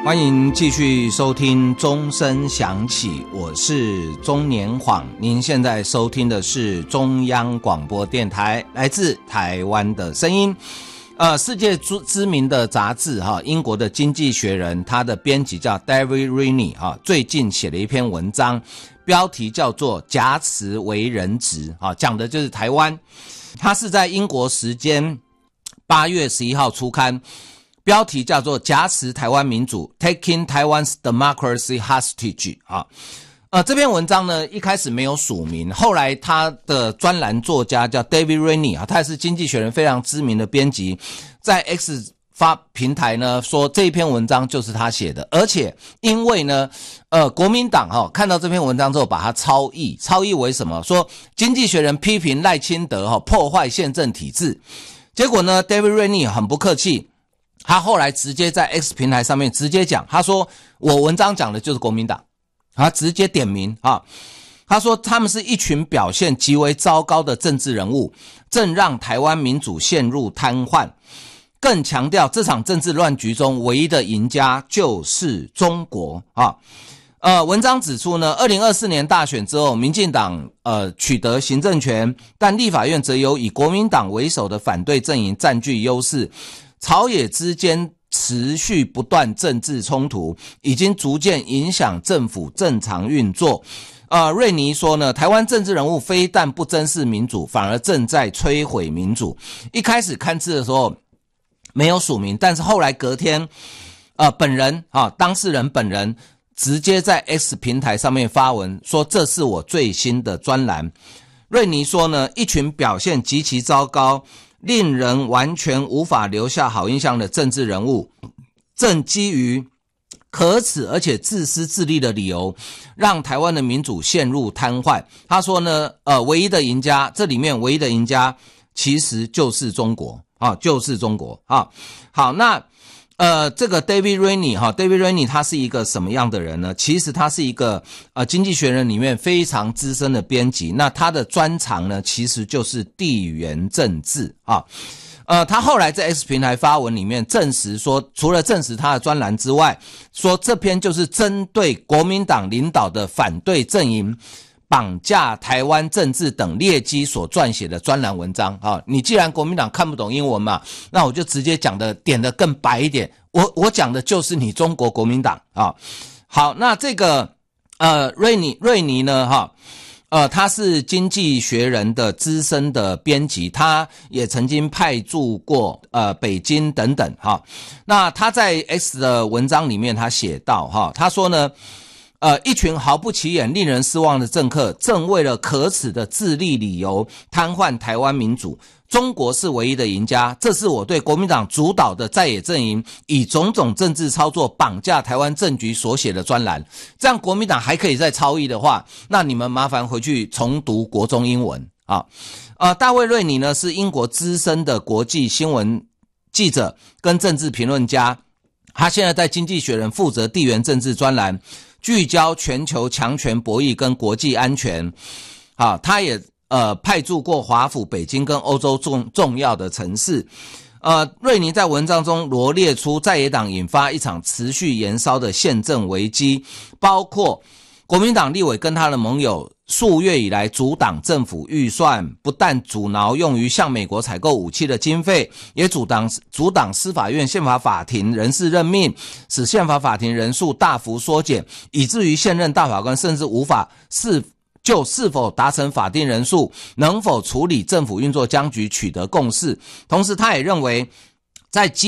欢迎继续收听钟声响起，我是钟年晃。您现在收听的是中央广播电台来自台湾的声音。世界知名的杂志英国的经济学人，他的编辑叫 David Rennie 最近写了一篇文章，标题叫做假词为人质，讲的就是台湾。他是在英国时间8月11号出刊，标题叫做假词台湾民主 Taking Taiwan's Democracy Hostage。这篇文章呢一开始没有署名，后来他的专栏作家叫 David Rennie， 他也是经济学人非常知名的编辑，在 X 发平台呢说这一篇文章就是他写的，而且因为呢国民党看到这篇文章之后把它抄译为什么？说经济学人批评赖清德破坏宪政体制，结果呢 David Rennie 很不客气，他后来直接在 X 平台上面直接讲，他说我文章讲的就是国民党，他直接点名他说他们是一群表现极为糟糕的政治人物，正让台湾民主陷入瘫痪，更强调这场政治乱局中唯一的赢家就是中国文章指出呢，2024年大选之后，民进党取得行政权，但立法院则由以国民党为首的反对阵营占据优势，朝野之间持续不断政治冲突，已经逐渐影响政府正常运作。瑞尼说呢，台湾政治人物非但不珍视民主，反而正在摧毁民主。一开始刊次的时候没有署名，但是后来隔天本人当事人本人直接在 X 平台上面发文说，这是我最新的专栏。瑞尼说呢，一群表现极其糟糕，令人完全无法留下好印象的政治人物，正基于可耻而且自私自利的理由，让台湾的民主陷入瘫痪。他说呢，唯一的赢家，这里面唯一的赢家其实就是中国就是中国好，那这个 David Rennie 他是一个什么样的人呢？其实他是一个经济学人里面非常资深的编辑，那他的专长呢其实就是地缘政治他后来在 X 平台发文里面证实说，除了证实他的专栏之外，说这篇就是针对国民党领导的反对阵营绑架台湾政治等劣迹所撰写的专栏文章你既然国民党看不懂英文嘛，那我就直接讲的点的更白一点，我讲的就是你中国国民党好，那这个瑞尼呢他是经济学人的资深的编辑，他也曾经派驻过北京等等那他在 X 的文章里面他写到他说呢一群毫不起眼令人失望的政客，正为了可耻的自利理由瘫痪台湾民主，中国是唯一的赢家，这是我对国民党主导的在野阵营以种种政治操作绑架台湾政局所写的专栏。这样国民党还可以再抄译的话，那你们麻烦回去重读国中英文大卫瑞尼呢是英国资深的国际新闻记者跟政治评论家，他现在在经济学人负责地缘政治专栏，聚焦全球强权博弈跟国际安全他也派驻过华府、北京跟欧洲重要的城市。瑞尼在文章中罗列出在野党引发一场持续延烧的宪政危机，包括国民党立委跟他的盟友数月以来阻挡政府预算，不但阻挠用于向美国采购武器的经费，也阻挡司法院宪法法庭人事任命，使宪法法庭人数大幅缩减，以至于现任大法官甚至无法是否达成法定人数，能否处理政府运作僵局取得共识。同时他也认为在